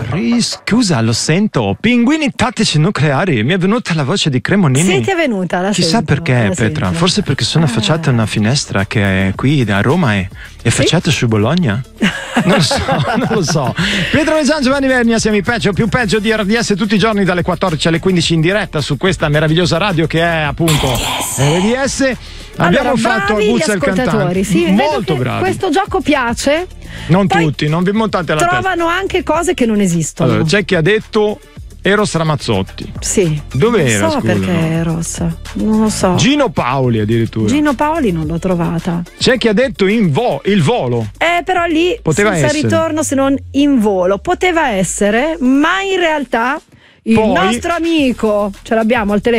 Scusa, lo sento. Pinguini tattici nucleari. Mi è venuta la voce di Cremonini. Sì, ti è venuta, la Chissà sento, perché, la Petra. sento. Forse perché sono affacciata a una finestra che è qui da Roma e affacciata su Bologna. Non lo so. Pietro Mesan, Giovanni Vernia, siamo i peggio, più peggio di RDS tutti i giorni dalle 14 alle 15 in diretta su questa meravigliosa radio che è appunto RDS. Abbiamo fatto Aguzza il cantante. Sì, molto bravi. Questo gioco piace. Non Poi tutti, non vi montate la testa. Trovano anche cose che non esistono. Allora, c'è chi ha detto Eros Ramazzotti. Sì. Dove era? Non so Scusa, perché no? Eros. Non lo so. Gino Paoli addirittura. Gino Paoli non l'ho trovata. C'è chi ha detto il volo. Però lì Poteva senza essere. ritorno se non in volo. Poteva essere, ma in realtà il Poi- nostro amico ce l'abbiamo al telefono.